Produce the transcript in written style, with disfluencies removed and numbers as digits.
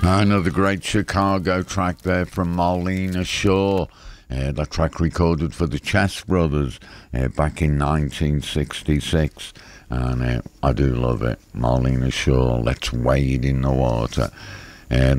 Another great Chicago track there from Marlena Shaw. That track recorded for the Chess Brothers back in 1966. And I do love it. Marlena Shaw, Let's Wade in the Water.